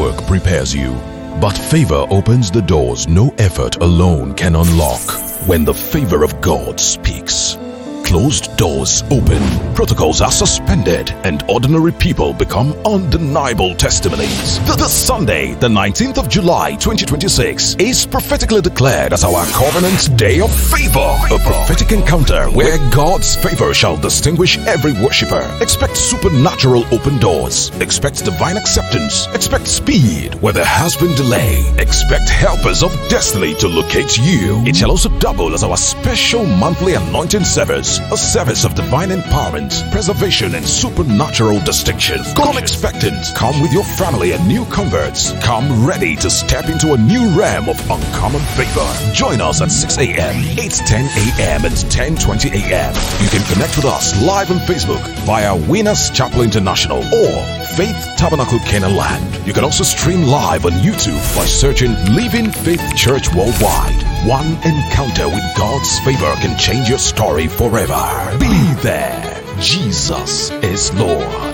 work prepares you, but favor opens the doors no effort alone can unlock. When the favor of God speaks, closed doors open, protocols are suspended, and ordinary people become undeniable testimonies. This Sunday, the 19th of July 2026, is prophetically declared as our Covenant Day of Favor, a prophetic encounter where God's favor shall distinguish every worshiper. Expect supernatural open doors. Expect divine acceptance. Expect speed where there has been delay. Expect helpers of destiny to locate you. It shall also double as our special monthly anointing service. A service of divine empowerment, preservation, and supernatural distinction. Come expectant. Come with your family and new converts. Come ready to step into a new realm of uncommon favor. Join us at 6 a.m., 8:10 a.m., and 10:20 a.m. You can connect with us live on Facebook via Winners Chapel International or Faith Tabernacle Canaan Land. You can also stream live on YouTube by searching Living Faith Church Worldwide. One encounter with God's favor can change your story forever. Be there. Jesus is Lord.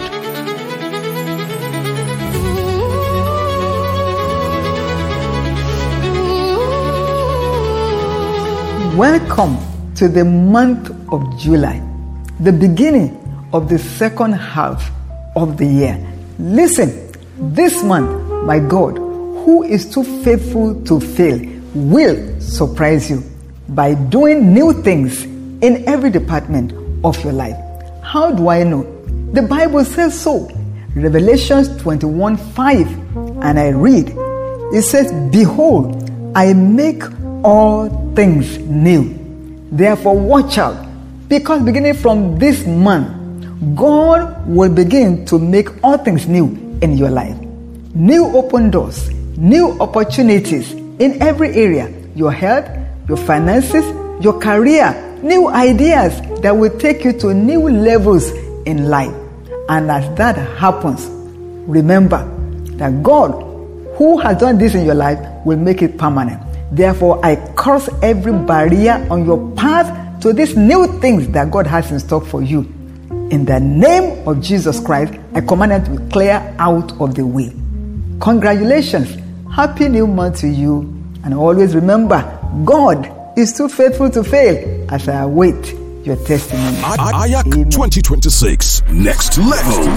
Welcome to the month of July, the beginning of the second half of the year. Listen, this month, my God, who is too faithful to fail, will surprise you by doing new things in every department of your life. How do I know? The Bible says so. Revelations 21:5, and I read, it says, "Behold, I make all things new. Therefore watch out, because beginning from this month, God will begin to make all things new in your life. New open doors, new opportunities in every area, your health, your finances, your career, new ideas that will take you to new levels in life. And as that happens, remember that God, who has done this in your life, will make it permanent. Therefore, I curse every barrier on your path to these new things that God has in stock for you. In the name of Jesus Christ, I command it to clear out of the way. Congratulations. Happy new month to you. And always remember, God is too faithful to fail as I await your testimony. Ayak 2026, next level.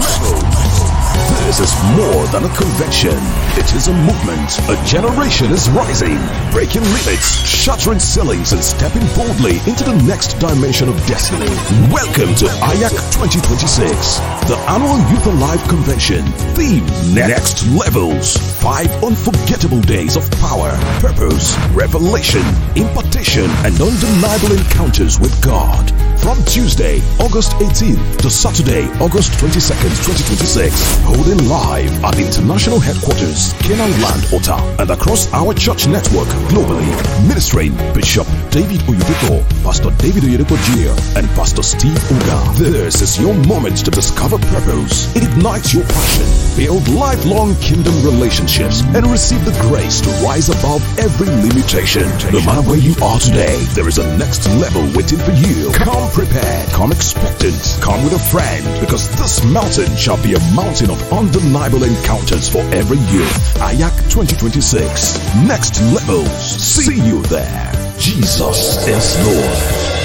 This is more than a convention. It is a movement. A generation is rising, breaking limits, shattering ceilings, and stepping boldly into the next dimension of destiny. Welcome to Ayak 2026, the annual Youth Alive Convention. Theme: Next Levels. 5 unforgettable days of power, purpose, revelation, impartation, and undeniable encounters with God. From Tuesday, August 18th to Saturday, August 22nd, 2026. Holding live at the International Headquarters, Canaan Land, Ota, and across our church network globally. Ministering Bishop David Oyudepo, Pastor David Oyedepo Jr., and Pastor Steve Uga. This is your moment to discover purpose, ignite your passion, build lifelong kingdom relationships, and receive the grace to rise above every limitation. No matter where you are today, there is a next level waiting for you. Come prepared, come expectant, come with a friend, because this mountain shall be a mountain of undeniable encounters for every youth. Ayak 2026, next levels. See you there. Jesus is Lord.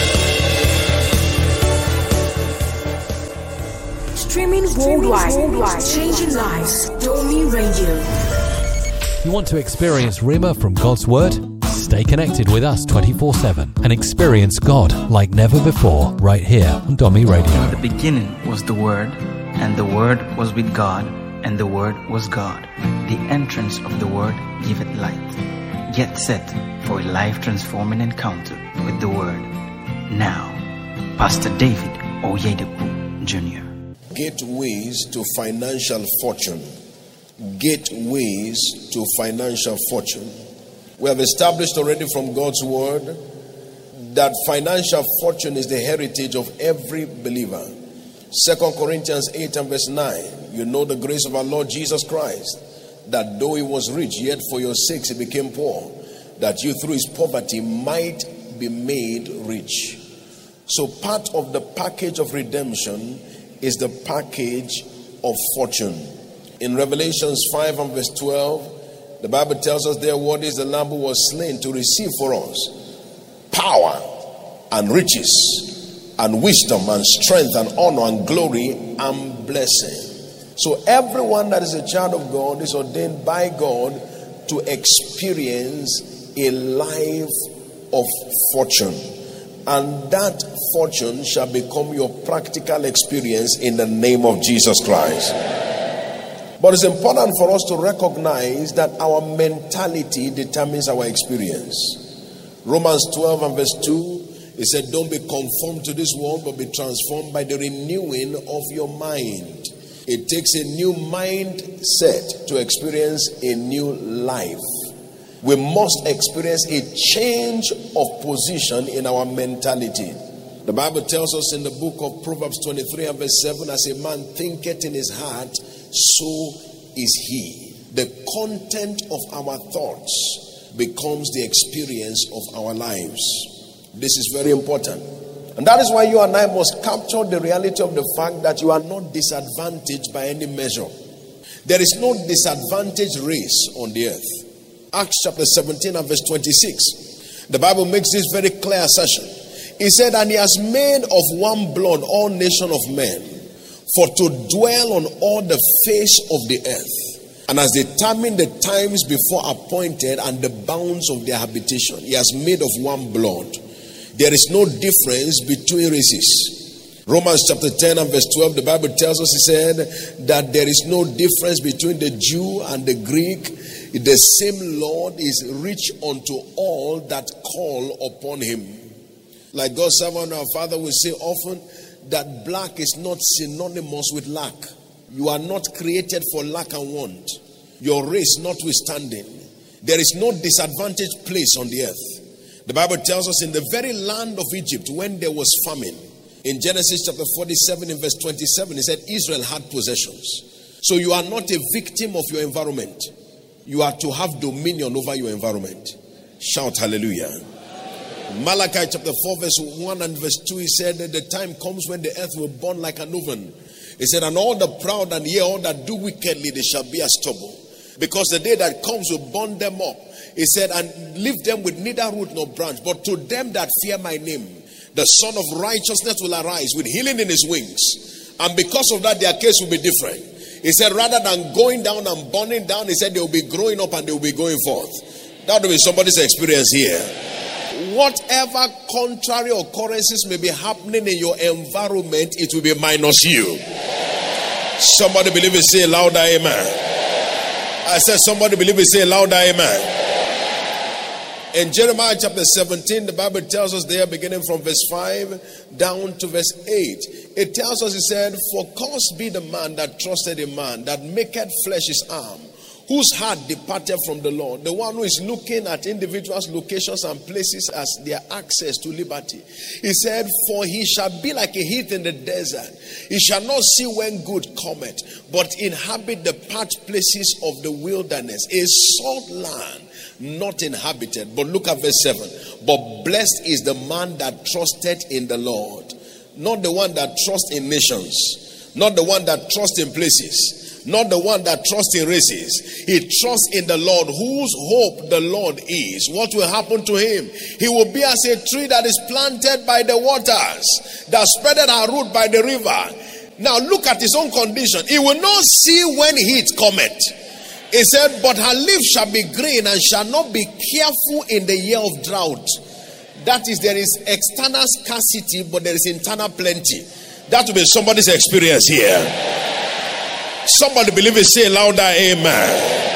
Streaming worldwide, changing lives. Domi Radio. You want to experience Rhema from God's Word? Stay connected with us 24/7 and experience God like never before right here on Domi Radio. In the beginning was the Word, and the Word was with God, and the Word was God. The entrance of the Word giveth light. Get set for a life-transforming encounter with the Word. Now, Pastor David Oyedepo Jr. Gateways to financial fortune. Gateways to financial fortune. We have established already from God's word that financial fortune is the heritage of every believer. 2 Corinthians 8 and verse 9. You know the grace of our Lord Jesus Christ, that though he was rich, yet for your sakes he became poor, that you through his poverty might be made rich. So part of the package of redemption is the package of fortune. In Revelations 5 and verse 12, the Bible tells us there, what is the Lamb who was slain to receive for us power and riches and wisdom and strength and honor and glory and blessing. So everyone that is a child of God is ordained by God to experience a life of fortune. And that fortune shall become your practical experience in the name of Jesus Christ. But it's important for us to recognize that our mentality determines our experience. Romans 12 and verse 2, it said, don't be conformed to this world, but be transformed by the renewing of your mind. It takes a new mindset to experience a new life. We must experience a change of position in our mentality. The Bible tells us in the book of Proverbs 23 and verse 7, as a man thinketh in his heart, so is he. The content of our thoughts becomes the experience of our lives. This is very important. And that is why you and I must capture the reality of the fact that you are not disadvantaged by any measure. There is no disadvantaged race on the earth. Acts chapter 17 and verse 26. The Bible makes this very clear assertion. He said, and he has made of one blood all nations of men, for to dwell on all the face of the earth, and has determined the times before appointed and the bounds of their habitation. He has made of one blood. There is no difference between races. Romans chapter 10 and verse 12, the Bible tells us, he said, that there is no difference between the Jew and the Greek. The same Lord is rich unto all that call upon him. Like God's servant, our Father, will say often that black is not synonymous with lack. You are not created for lack and want. Your race notwithstanding, there is no disadvantaged place on the earth. The Bible tells us in the very land of Egypt, when there was famine, in Genesis chapter 47 in verse 27, it said Israel had possessions. So you are not a victim of your environment. You are to have dominion over your environment. Shout hallelujah. Malachi chapter 4 verse 1 and verse 2, he said that the time comes when the earth will burn like an oven. He said, and all the proud and yea, all that do wickedly, they shall be as stubble. Because the day that comes will burn them up. He said, and leave them with neither root nor branch. But to them that fear my name, the Son of Righteousness will arise with healing in his wings. And because of that, their case will be different. He said, rather than going down and burning down, he said they will be growing up and they will be going forth. That will be somebody's experience here. Whatever contrary occurrences may be happening in your environment, it will be minus you. Somebody believe it, say louder amen. I said somebody believe it, say louder amen. In Jeremiah chapter 17, the Bible tells us there, beginning from verse 5 down to verse 8. It tells us, it said, for cursed be the man that trusted in man, that maketh flesh his arm, whose heart departed from the Lord. The one who is looking at individuals, locations, and places as their access to liberty. He said, for he shall be like a heath in the desert. He shall not see when good cometh, but inhabit the parched places of the wilderness, a salt land, not inhabited. But look at verse 7. But blessed is the man that trusted in the Lord. Not the one that trusts in nations. Not the one that trusts in places. Not the one that trusts in races. He trusts in the Lord, whose hope the Lord is. What will happen to him? He will be as a tree that is planted by the waters, that spreadeth her root by the river. Now look at his own condition. He will not see when heat cometh. He said, but her leaf shall be green and shall not be careful in the year of drought. That is, there is external scarcity, but there is internal plenty. That will be somebody's experience here. Somebody believe it, say louder amen.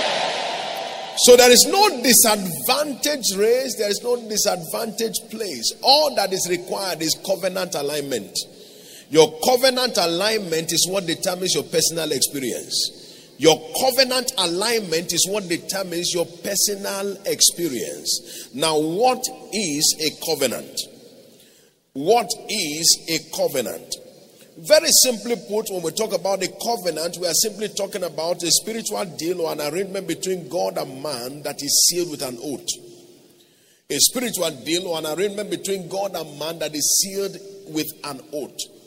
So there is no disadvantaged race, there is no disadvantaged place. All that is required is covenant alignment. Your covenant alignment is what determines your personal experience. Your covenant alignment is what determines your personal experience. Now, what is a covenant? What is a covenant? Very simply put, when we talk about a covenant, we are simply talking about a spiritual deal or an arrangement between God and man that is sealed with an oath. A spiritual deal or an arrangement between God and man that is sealed with an oath.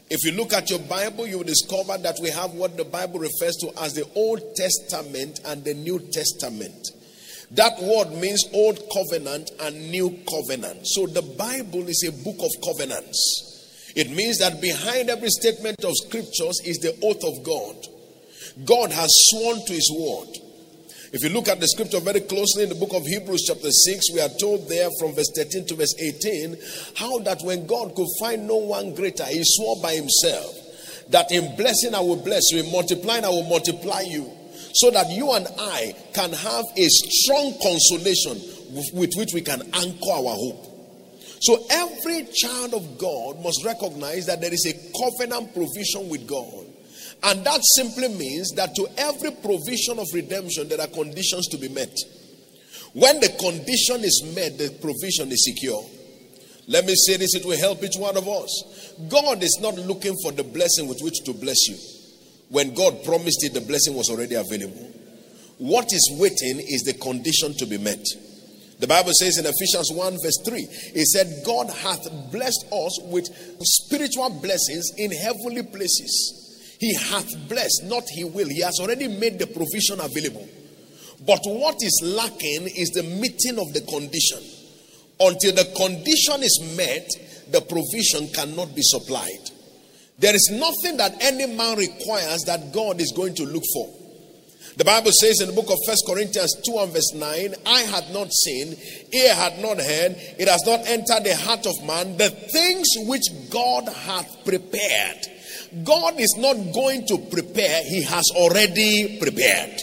If you look at your Bible, you will discover that we have what the Bible refers to as the Old Testament and the New Testament. That word means Old Covenant and New Covenant. So the Bible is a book of covenants. It means that behind every statement of scriptures is the oath of God. God has sworn to his word. If you look at the scripture very closely in the book of Hebrews chapter 6, we are told there from verse 13 to verse 18, how that when God could find no one greater, he swore by himself that in blessing I will bless you, in multiplying I will multiply you, so that you and I can have a strong consolation with which we can anchor our hope. So every child of God must recognize that there is a covenant provision with God. And that simply means that to every provision of redemption, there are conditions to be met. When the condition is met, the provision is secure. Let me say this, it will help each one of us. God is not looking for the blessing with which to bless you. When God promised it, the blessing was already available. What is waiting is the condition to be met. The Bible says in Ephesians 1 verse 3, it said, God hath blessed us with spiritual blessings in heavenly places. He hath blessed, not he will. He has already made the provision available. But what is lacking is the meeting of the condition. Until the condition is met, the provision cannot be supplied. There is nothing that any man requires that God is going to look for. The Bible says in the book of 1 Corinthians 2 and verse 9, eye had not seen, ear had not heard, it has not entered the heart of man, the things which God hath prepared. God is not going to prepare, he has already prepared.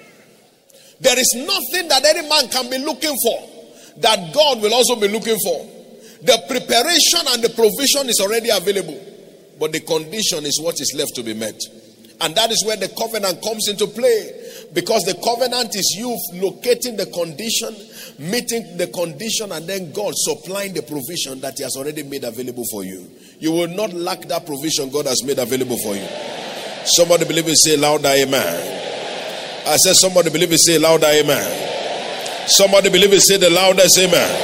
There is nothing that any man can be looking for that God will also be looking for. The preparation and the provision is already available, but the condition is what is left to be met. And that is where the covenant comes into play, because the covenant is you locating the condition, meeting the condition, and then God supplying the provision that he has already made available for you. You will not lack that provision God has made available for you. Somebody believe it, say louder amen. I said somebody believe it, say louder amen. Somebody believe it, say the loudest amen.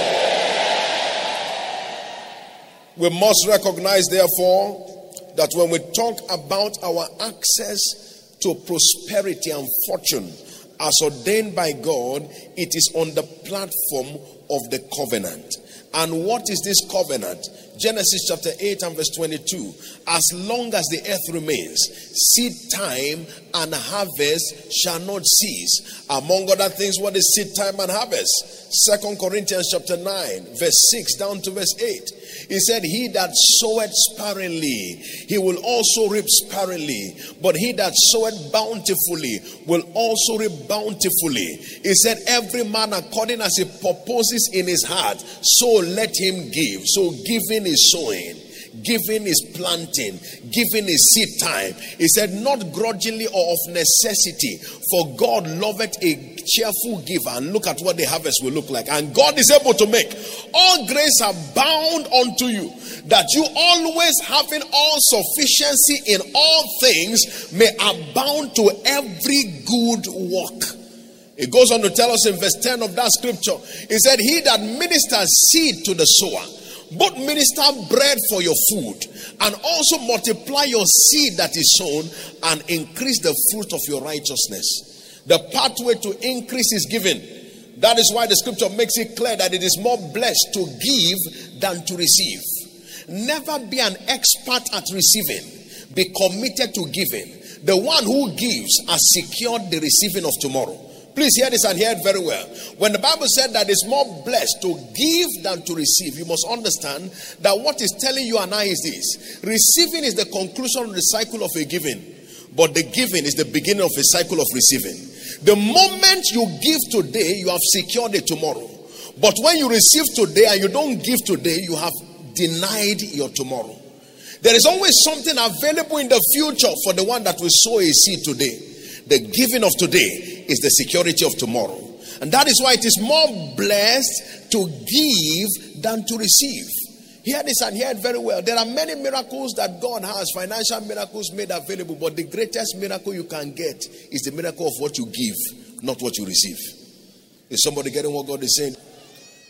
We must recognize therefore that when we talk about our access to prosperity and fortune as ordained by God, it is on the platform of the covenant. And what is this covenant? Genesis chapter 8 and verse 22. As long as the earth remains, seed time and harvest shall not cease. Among other things, what is seed time and harvest? 2 Corinthians chapter 9 verse 6 down to verse 8. He said, he that soweth sparingly, he will also reap sparingly. But he that soweth bountifully will also reap bountifully. He said, every man according as he purposes in his heart, so let him give. So giving is sowing, giving is planting, giving is seed time. He said, not grudgingly or of necessity, for God loveth a cheerful giver. And look at what the harvest will look like. And God is able to make all grace abound unto you, that you always having all sufficiency in all things may abound to every good work. It goes on to tell us in verse 10 of that scripture. It said, he that ministers seed to the sower, both minister bread for your food, and also multiply your seed that is sown, and increase the fruit of your righteousness. The pathway to increase is given. That is why the scripture makes it clear that it is more blessed to give than to receive. Never be an expert at receiving. Be committed to giving. The one who gives has secured the receiving of tomorrow. Please hear this and hear it very well. When the Bible said that it's more blessed to give than to receive, you must understand that what is telling you and I is this. Receiving is the conclusion of the cycle of a giving, but the giving is the beginning of a cycle of receiving. The moment you give today, you have secured it tomorrow. But when you receive today and you don't give today, you have denied your tomorrow. There is always something available in the future for the one that will sow a seed today. The giving of today is the security of tomorrow. And that is why it is more blessed to give than to receive. Hear this and hear it very well. There are many miracles that God has, financial miracles made available, but the greatest miracle you can get is the miracle of what you give, not what you receive. Is somebody getting what God is saying?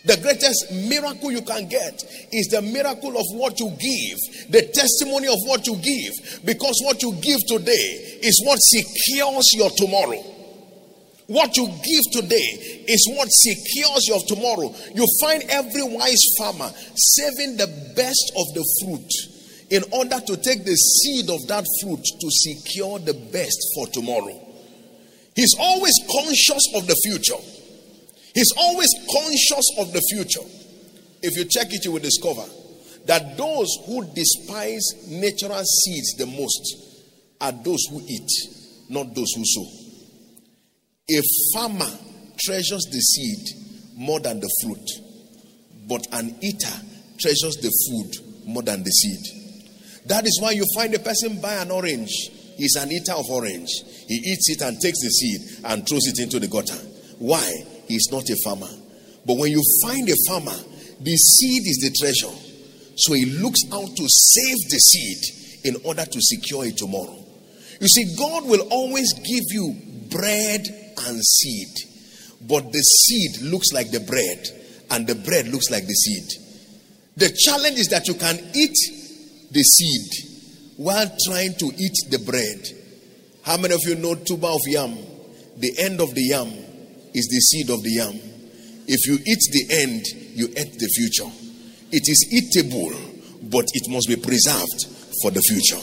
The greatest miracle you can get is the miracle of what you give, the testimony of what you give, because what you give today is what secures your tomorrow. What you give today is what secures your tomorrow. You find every wise farmer saving the best of the fruit in order to take the seed of that fruit to secure the best for tomorrow. He's always conscious of the future. He's always conscious of the future. If you check it, you will discover that those who despise natural seeds the most are those who eat, not those who sow. A farmer treasures the seed more than the fruit, but an eater treasures the food more than the seed. That is why you find a person buy an orange. He's an eater of orange. He eats it and takes the seed and throws it into the gutter. Why? He's not a farmer. But when you find a farmer, the seed is the treasure. So he looks out to save the seed in order to secure it tomorrow. You see, God will always give you bread and seed, but the seed looks like the bread and the bread looks like the seed. The challenge is that you can eat the seed while trying to eat the bread. How many of you know tuber of yam? The end of the yam is the seed of the yam. If you eat the end, you eat the future. It is eatable, but it must be preserved for the future.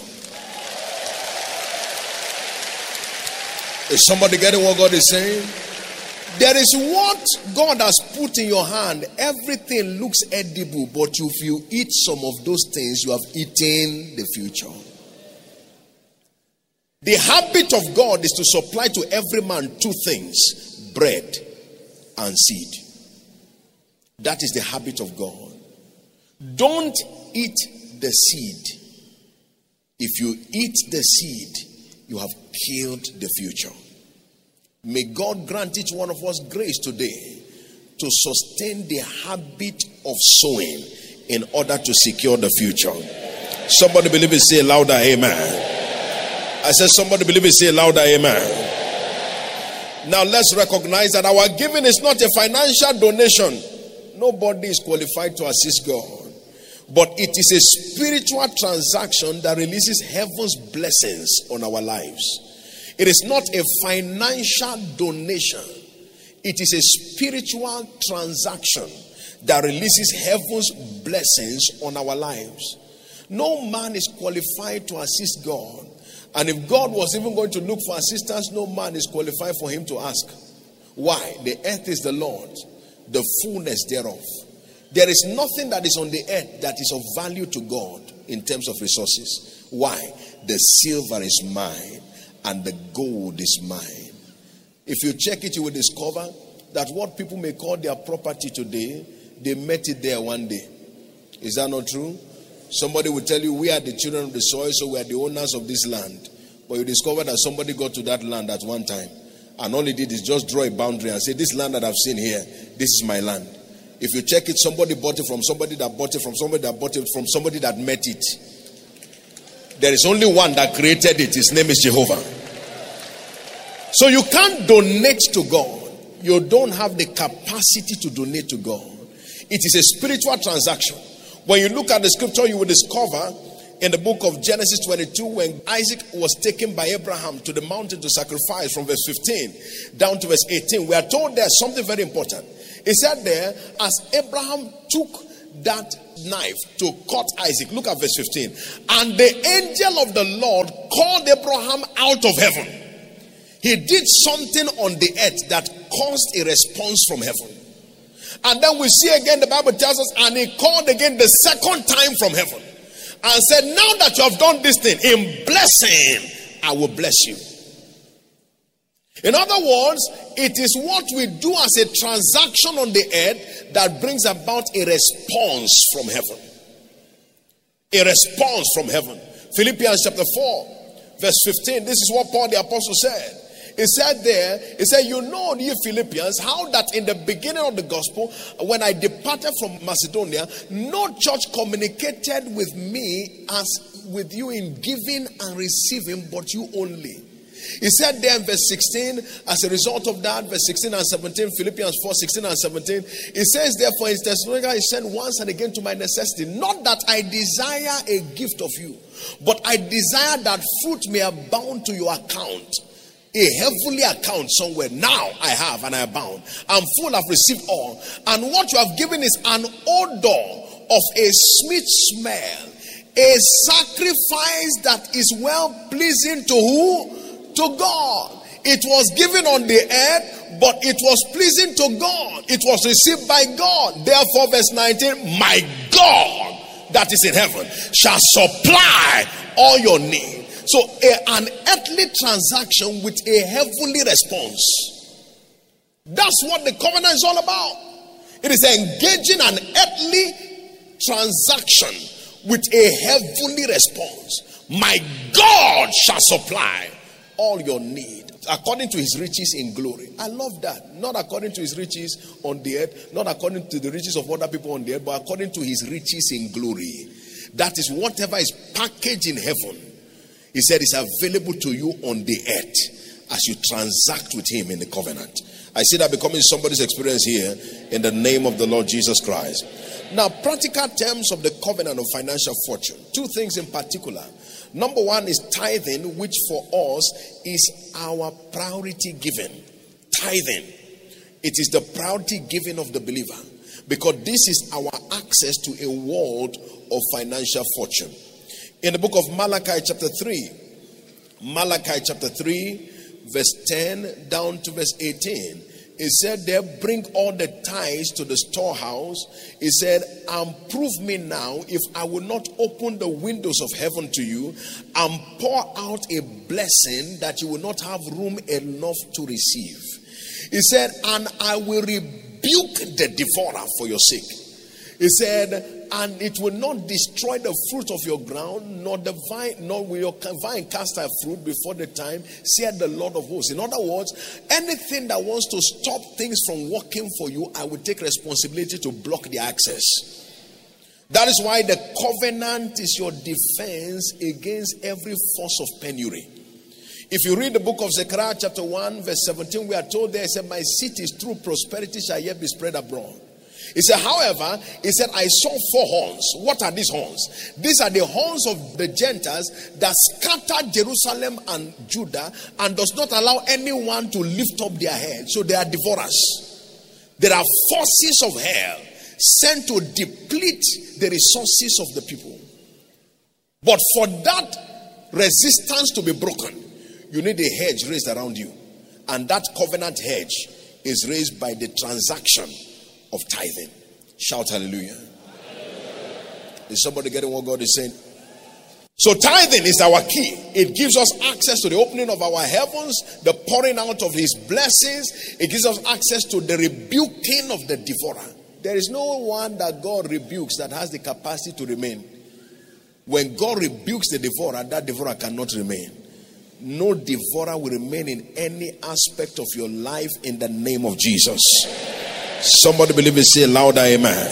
Is somebody getting what God is saying? There is what God has put in your hand. Everything looks edible, but if you eat some of those things, you have eaten the future. The habit of God is to supply to every man two things: bread and seed. That is the habit of God. Don't eat the seed. If you eat the seed, you have killed the future. May God grant each one of us grace today to sustain the habit of sowing in order to secure the future. Somebody believe it, say louder, amen. I said somebody believe it, say louder, amen. Now let's recognize that our giving is not a financial donation. Nobody is qualified to assist God. But it is a spiritual transaction that releases heaven's blessings on our lives. It is not a financial donation. It is a spiritual transaction that releases heaven's blessings on our lives. No man is qualified to assist God. And if God was even going to look for assistance, no man is qualified for him to ask. Why? The earth is the Lord's, the fullness thereof. There is nothing that is on the earth that is of value to God in terms of resources. Why? The silver is mine and the gold is mine. If you check it, you will discover that what people may call their property today, they met it there one day. Is that not true? Somebody will tell you, we are the children of the soil, so we are the owners of this land. But you discover that somebody got to that land at one time, and all he did is just draw a boundary and say, this land that I've seen here, this is my land. If you check it, somebody bought it from somebody that bought it from somebody that bought it from somebody that met it. There is only one that created it. His name is Jehovah. So you can't donate to God. You don't have the capacity to donate to God. It is a spiritual transaction. When you look at the scripture, you will discover in the book of Genesis 22, when Isaac was taken by Abraham to the mountain to sacrifice, from verse 15 down to verse 18, we are told there's something very important. It said there, as Abraham took that knife to cut Isaac, look at verse 15, and the angel of the Lord called Abraham out of heaven. He did something on the earth that caused a response from heaven. And then we see again, the Bible tells us, and he called again the second time from heaven and said, now that you have done this thing, in blessing, I will bless you. In other words, it is what we do as a transaction on the earth that brings about a response from heaven. A response from heaven. Philippians chapter 4, verse 15. This is what Paul the apostle said. It said there, it said, you know, ye Philippians, how that in the beginning of the gospel, when I departed from Macedonia, no church communicated with me as with you in giving and receiving, but you only. He said there in verse 16, as a result of that, verse 16 and 17, Philippians 4, 16 and 17, it says, therefore, in Thessalonica, he said once and again to my necessity, not that I desire a gift of you, but I desire that fruit may abound to your account. A heavenly account somewhere. Now I have and I abound. I'm full, I've received all. And what you have given is an odor of a sweet smell. A sacrifice that is well pleasing to who? To God. It was given on the earth, but it was pleasing to God. It was received by God. Therefore, verse 19, my God that is in heaven shall supply all your need. So an earthly transaction with a heavenly response. That's what the covenant is all about. It is engaging an earthly transaction with a heavenly response. My God shall supply all your need according to his riches in glory. I love that. Not according to his riches on the earth, not according to the riches of other people on the earth, but according to his riches in glory. That is whatever is packaged in heaven. He said it's available to you on the earth as you transact with him in the covenant. I see that becoming somebody's experience here in the name of the Lord Jesus Christ. Now, practical terms of the covenant of financial fortune. Two things in particular. Number one is tithing, which for us is our priority giving. Tithing. It is the priority giving of the believer, because this is our access to a world of financial fortune. In the book of Malachi chapter 3, verse 10 down to verse 18, it said there, bring all the tithes to the storehouse. It said, and prove me now if I will not open the windows of heaven to you and pour out a blessing that you will not have room enough to receive. He said, and I will rebuke the devourer for your sake. He said, and it will not destroy the fruit of your ground, nor the vine, nor will your vine cast her fruit before the time, said the Lord of hosts. In other words, anything that wants to stop things from working for you, I will take responsibility to block the access. That is why the covenant is your defense against every force of penury. If you read the book of Zechariah chapter 1 verse 17, we are told there, it said, my cities through prosperity shall yet be spread abroad. He said, however, he said, I saw 4 horns. What are these horns? These are the horns of the Gentiles that scattered Jerusalem and Judah and does not allow anyone to lift up their head. So they are devourers. There are forces of hell sent to deplete the resources of the people. But for that resistance to be broken, you need a hedge raised around you. And that covenant hedge is raised by the transaction of tithing. Shout hallelujah. Is somebody getting what God is saying? So tithing is our key. It gives us access to the opening of our heavens, the pouring out of his blessings. It gives us access to the rebuking of the devourer. There is no one that God rebukes that has the capacity to remain. When God rebukes the devourer, that devourer cannot remain. No devourer will remain in any aspect of your life in the name of Jesus. Somebody believe it, say louder, amen.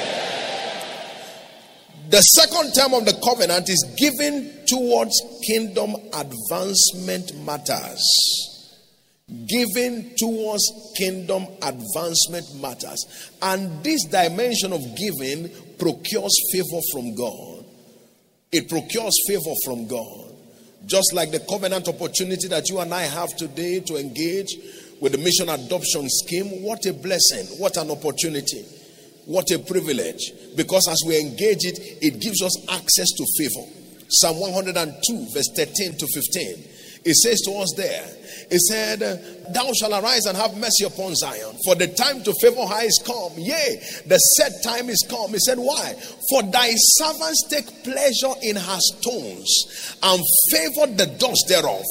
The second term of the covenant is giving towards kingdom advancement matters. Giving towards kingdom advancement matters. And this dimension of giving procures favor from God. It procures favor from God. Just like the covenant opportunity that you and I have today to engage with the mission adoption scheme. What a blessing. What an opportunity. What a privilege. Because as we engage it, it gives us access to favor. Psalm 102 verse 13 to 15. It says to us there, it said, thou shalt arise and have mercy upon Zion, for the time to favor her is come. Yea, the set time is come. He said, why? For thy servants take pleasure in her stones, and favor the dust thereof.